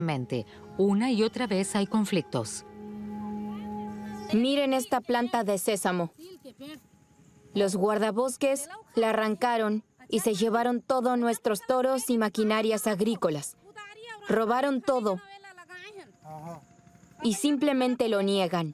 Una y otra vez hay conflictos. Miren esta planta de sésamo. Los guardabosques la arrancaron y se llevaron todos nuestros toros y maquinarias agrícolas. Robaron todo y simplemente lo niegan.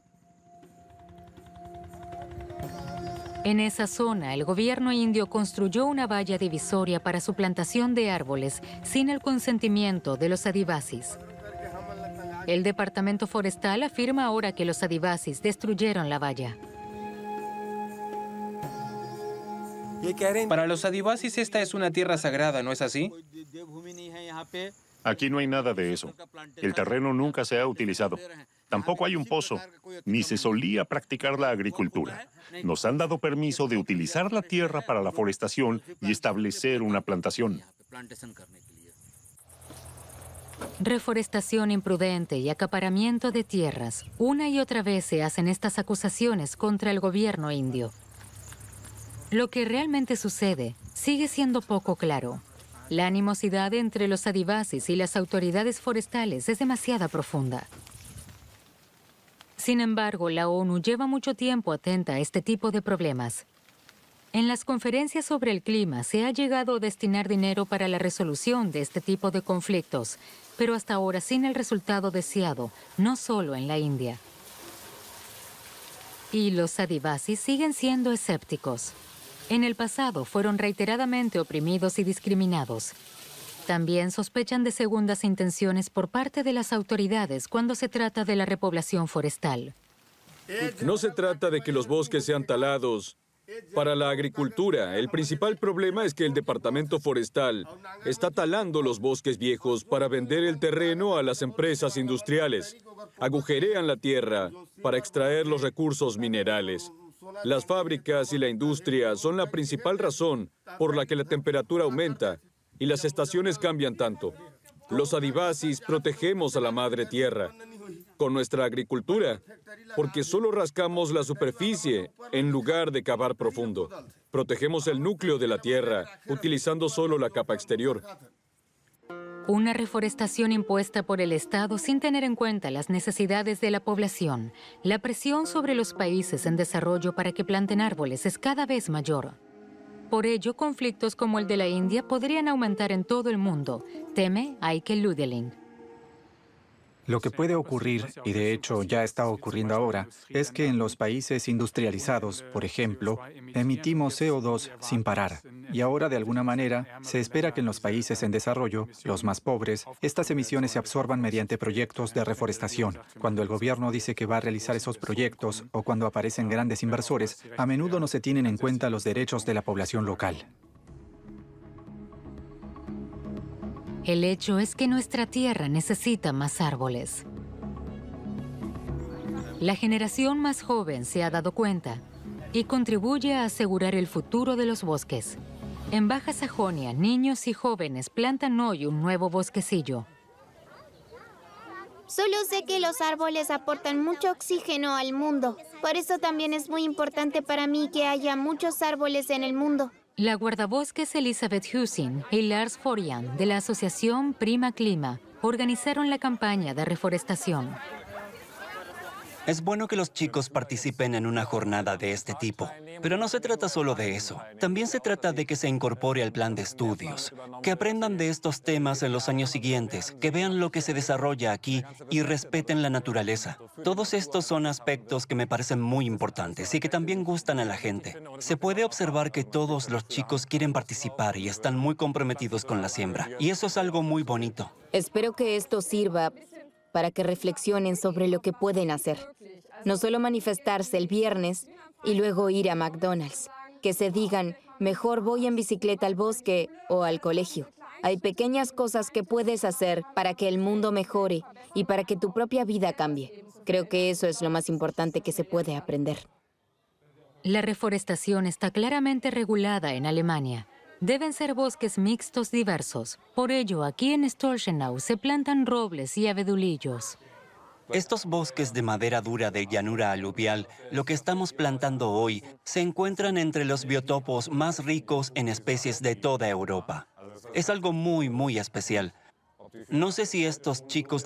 En esa zona, el gobierno indio construyó una valla divisoria para su plantación de árboles sin el consentimiento de los adivasis. El Departamento Forestal afirma ahora que los adivasis destruyeron la valla. Para los adivasis esta es una tierra sagrada, ¿no es así? Aquí no hay nada de eso. El terreno nunca se ha utilizado. Tampoco hay un pozo, ni se solía practicar la agricultura. Nos han dado permiso de utilizar la tierra para la forestación y establecer una plantación. Reforestación imprudente y acaparamiento de tierras. Una y otra vez se hacen estas acusaciones contra el gobierno indio. Lo que realmente sucede sigue siendo poco claro. La animosidad entre los adivasis y las autoridades forestales es demasiado profunda. Sin embargo, la ONU lleva mucho tiempo atenta a este tipo de problemas. En las conferencias sobre el clima se ha llegado a destinar dinero para la resolución de este tipo de conflictos, pero hasta ahora sin el resultado deseado, no solo en la India. Y los adivasis siguen siendo escépticos. En el pasado fueron reiteradamente oprimidos y discriminados. También sospechan de segundas intenciones por parte de las autoridades cuando se trata de la repoblación forestal. No se trata de que los bosques sean talados para la agricultura. El principal problema es que el Departamento Forestal está talando los bosques viejos para vender el terreno a las empresas industriales. Agujerean la tierra para extraer los recursos minerales. Las fábricas y la industria son la principal razón por la que la temperatura aumenta y las estaciones cambian tanto. Los adivasis protegemos a la madre tierra con nuestra agricultura, porque solo rascamos la superficie en lugar de cavar profundo. Protegemos el núcleo de la tierra, utilizando solo la capa exterior. Una reforestación impuesta por el Estado sin tener en cuenta las necesidades de la población. La presión sobre los países en desarrollo para que planten árboles es cada vez mayor. Por ello, conflictos como el de la India podrían aumentar en todo el mundo, teme Eike Ludeling. Lo que puede ocurrir, y de hecho ya está ocurriendo ahora, es que en los países industrializados, por ejemplo, emitimos CO2 sin parar. Y ahora, de alguna manera, se espera que en los países en desarrollo, los más pobres, estas emisiones se absorban mediante proyectos de reforestación. Cuando el gobierno dice que va a realizar esos proyectos o cuando aparecen grandes inversores, a menudo no se tienen en cuenta los derechos de la población local. El hecho es que nuestra tierra necesita más árboles. La generación más joven se ha dado cuenta y contribuye a asegurar el futuro de los bosques. En Baja Sajonia, niños y jóvenes plantan hoy un nuevo bosquecillo. Solo sé que los árboles aportan mucho oxígeno al mundo. Por eso también es muy importante para mí que haya muchos árboles en el mundo. La guardabosques Elizabeth Husin y Lars Forian de la asociación Prima Clima organizaron la campaña de reforestación. Es bueno que los chicos participen en una jornada de este tipo, pero no se trata solo de eso. También se trata de que se incorpore al plan de estudios, que aprendan de estos temas en los años siguientes, que vean lo que se desarrolla aquí y respeten la naturaleza. Todos estos son aspectos que me parecen muy importantes y que también gustan a la gente. Se puede observar que todos los chicos quieren participar y están muy comprometidos con la siembra, y eso es algo muy bonito. Espero que esto sirva para que reflexionen sobre lo que pueden hacer. No solo manifestarse el viernes y luego ir a McDonald's. Que se digan, mejor voy en bicicleta al bosque o al colegio. Hay pequeñas cosas que puedes hacer para que el mundo mejore y para que tu propia vida cambie. Creo que eso es lo más importante que se puede aprender. La reforestación está claramente regulada en Alemania. Deben ser bosques mixtos diversos. Por ello, aquí en Stolchenau se plantan robles y abedulillos. Estos bosques de madera dura de llanura aluvial, lo que estamos plantando hoy, se encuentran entre los biotopos más ricos en especies de toda Europa. Es algo muy, muy especial. No sé si estos chicos